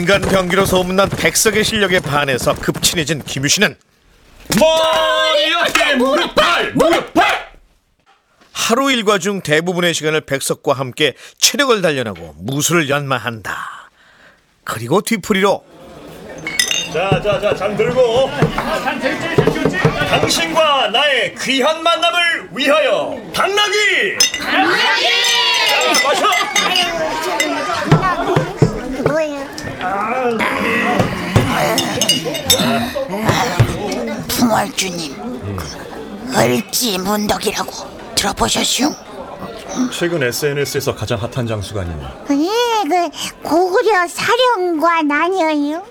인간병기로 소문난 백석의 실력에 반해서 급친해진 김유신은 머리 어깨 무릎 발 무릎 발. 하루 일과 중 대부분의 시간을 백석과 함께 체력을 단련하고 무술을 연마한다. 그리고 뒤풀이로 자, 장 들고 당신과 나의 귀한 만남을 위하여 당나귀! 자, 마셔! 풍월주님, 을지문덕이라고 들어보셨슈? 최근 SNS에서 가장 핫한 장수가 아니냐. 고구려 사령관 아니에요?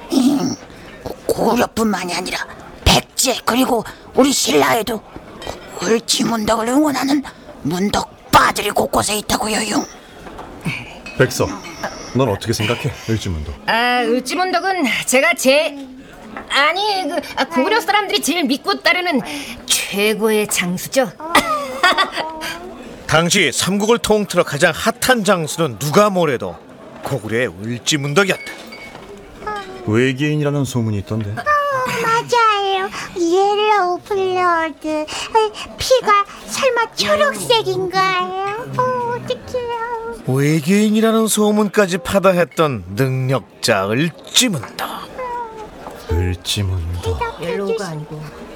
고구려뿐만이 아니라 백제 그리고 우리 신라에도 을지문덕을 응원하는 문덕빠들이 곳곳에 있다고요. 백석, 넌 어떻게 생각해? 을지문덕. 을지문덕은 제가 고구려 사람들이 제일 믿고 따르는 최고의 장수죠. 당시 삼국을 통틀어 가장 핫한 장수는 누가 뭐래도 고구려의 을지문덕이었다. 외계인이라는 소문이 있던데. 맞아요. 옐로우 블러드. 피가 설마 초록색인가요? 어떡해요. 외계인이라는 소문까지 파다했던 능력자 을지문덕. 을지문덕. 옐로우가 아니고